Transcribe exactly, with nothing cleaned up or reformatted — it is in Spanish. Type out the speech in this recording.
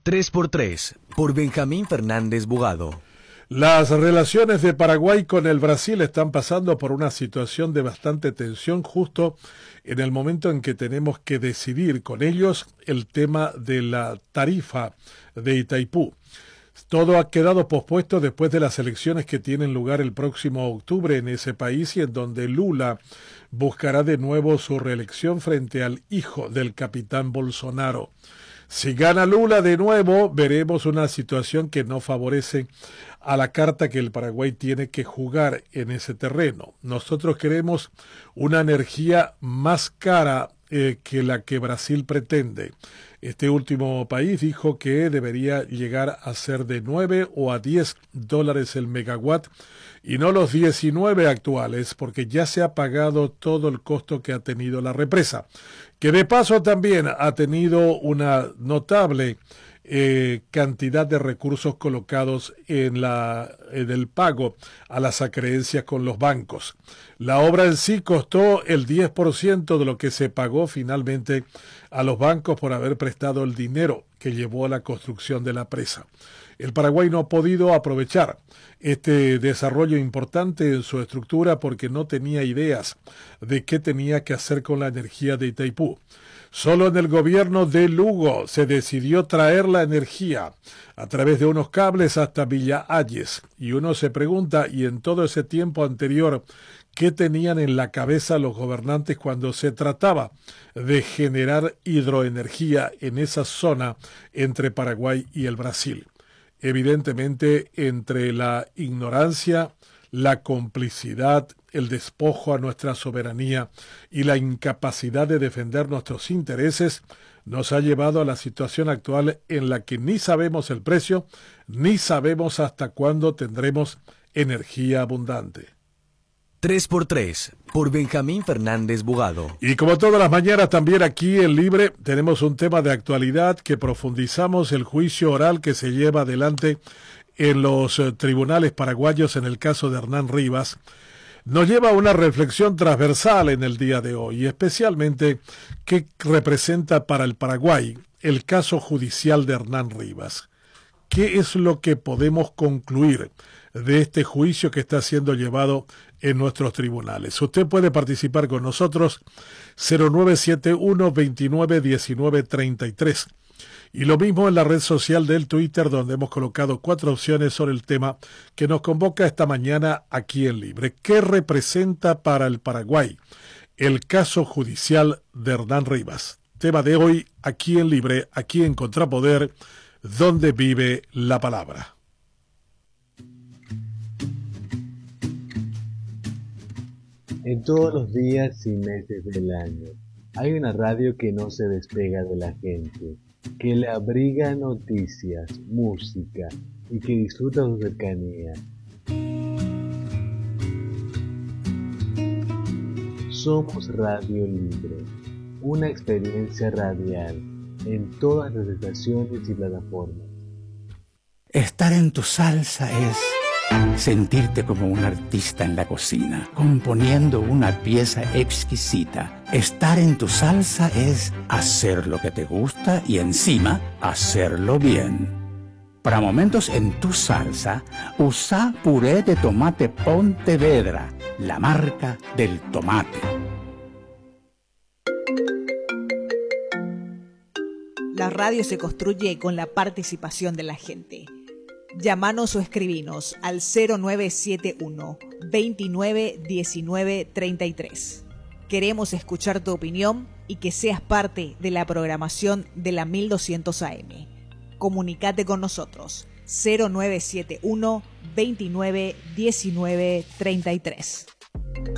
tres por tres, por Benjamín Fernández Bugado. Las relaciones de Paraguay con el Brasil están pasando por una situación de bastante tensión justo en el momento en que tenemos que decidir con ellos el tema de la tarifa de Itaipú. Todo ha quedado pospuesto después de las elecciones que tienen lugar el próximo octubre en ese país y en donde Lula buscará de nuevo su reelección frente al hijo del capitán Bolsonaro. Si gana Lula de nuevo, veremos una situación que no favorece a la carta que el Paraguay tiene que jugar en ese terreno. Nosotros queremos una energía más cara eh, que la que Brasil pretende. Este último país dijo que debería llegar a ser de nueve o a diez dólares el megawatt y no los diecinueve actuales, porque ya se ha pagado todo el costo que ha tenido la represa, que de paso también ha tenido una notable eh, cantidad de recursos colocados en, la, en el pago a las acreencias con los bancos. La obra en sí costó el diez por ciento de lo que se pagó finalmente a los bancos por haber prestado el dinero que llevó a la construcción de la presa. El Paraguay no ha podido aprovechar este desarrollo importante en su estructura porque no tenía ideas de qué tenía que hacer con la energía de Itaipú. Solo en el gobierno de Lugo se decidió traer la energía a través de unos cables hasta Villa Ayes. Y uno se pregunta, y en todo ese tiempo anterior, ¿qué tenían en la cabeza los gobernantes cuando se trataba de generar hidroenergía en esa zona entre Paraguay y el Brasil? Evidentemente, entre la ignorancia, la complicidad, el despojo a nuestra soberanía y la incapacidad de defender nuestros intereses, nos ha llevado a la situación actual en la que ni sabemos el precio, ni sabemos hasta cuándo tendremos energía abundante. tres por tres, por Benjamín Fernández Bugado. Y como todas las mañanas también aquí en Libre tenemos un tema de actualidad que profundizamos el juicio oral que se lleva adelante en los eh, tribunales paraguayos en el caso de Hernán Rivas. Nos lleva a una reflexión transversal en el día de hoy, y especialmente qué representa para el Paraguay el caso judicial de Hernán Rivas. ¿Qué es lo que podemos concluir de este juicio que está siendo llevado en nuestros tribunales? Usted puede participar con nosotros cero nueve siete uno, veintinueve, diecinueve, treinta y tres. Y lo mismo en la red social del Twitter, donde hemos colocado cuatro opciones sobre el tema que nos convoca esta mañana aquí en Libre. ¿Qué representa para el Paraguay el caso judicial de Hernán Rivas? Tema de hoy aquí en Libre, aquí en Contrapoder, donde vive la palabra. En todos los días y meses del año, hay una radio que no se despega de la gente, que le abriga noticias, música y que disfruta su cercanía. Somos Radio Libre, una experiencia radial en todas las estaciones y plataformas. Estar en tu salsa es sentirte como un artista en la cocina, componiendo una pieza exquisita. Estar en tu salsa es hacer lo que te gusta y encima hacerlo bien. Para momentos en tu salsa, usa puré de tomate Pontevedra, la marca del tomate. La radio se construye con la participación de la gente. Llámanos o escribinos al cero nueve siete uno, veintinueve, diecinueve, treinta y tres. Queremos escuchar tu opinión y que seas parte de la programación de la mil doscientos A M. Comunicate con nosotros cero nueve siete uno, veintinueve, diecinueve, treinta y tres.